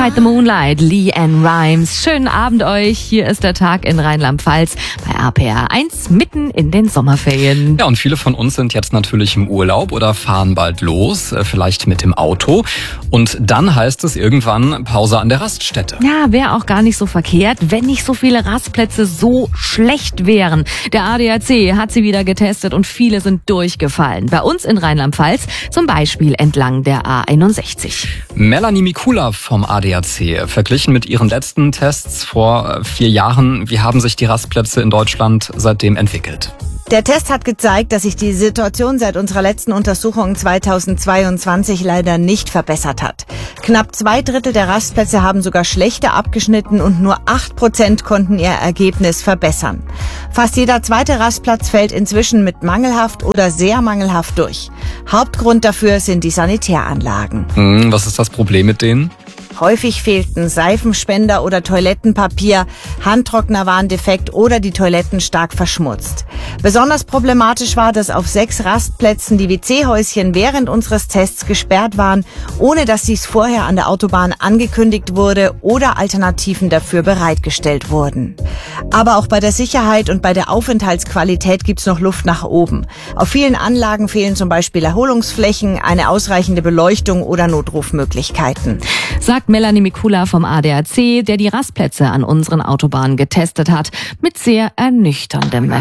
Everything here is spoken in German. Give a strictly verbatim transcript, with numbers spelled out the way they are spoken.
Fight the Moonlight, LeAnn Rimes. Schönen Abend euch. Hier ist der Tag in Rheinland-Pfalz bei A P R eins, mitten in den Sommerferien. Ja, und viele von uns sind jetzt natürlich im Urlaub oder fahren bald los, vielleicht mit dem Auto. Und dann heißt es irgendwann Pause an der Raststätte. Ja, wäre auch gar nicht so verkehrt, wenn nicht so viele Rastplätze so schlecht wären. Der A D A C hat sie wieder getestet und viele sind durchgefallen. Bei uns in Rheinland-Pfalz zum Beispiel entlang der A einundsechzig. Melanie Mikula vom A D A C. Verglichen mit ihren letzten Tests vor vier Jahren, wie haben sich die Rastplätze in Deutschland seitdem entwickelt? Der Test hat gezeigt, dass sich die Situation seit unserer letzten Untersuchung zweitausendzweiundzwanzig leider nicht verbessert hat. Knapp zwei Drittel der Rastplätze haben sogar schlechter abgeschnitten und nur acht Prozent konnten ihr Ergebnis verbessern. Fast jeder zweite Rastplatz fällt inzwischen mit mangelhaft oder sehr mangelhaft durch. Hauptgrund dafür sind die Sanitäranlagen. Hm, was ist das Problem mit denen? Häufig fehlten Seifenspender oder Toilettenpapier, Handtrockner waren defekt oder die Toiletten stark verschmutzt. Besonders problematisch war, dass auf sechs Rastplätzen die W C-Häuschen während unseres Tests gesperrt waren, ohne dass dies vorher an der Autobahn angekündigt wurde oder Alternativen dafür bereitgestellt wurden. Aber auch bei der Sicherheit und bei der Aufenthaltsqualität gibt's noch Luft nach oben. Auf vielen Anlagen fehlen zum Beispiel Erholungsflächen, eine ausreichende Beleuchtung oder Notrufmöglichkeiten. Sagt Melanie Mikula vom A D A C, der die Rastplätze an unseren Autobahnen getestet hat, mit sehr ernüchterndem Ergebnis.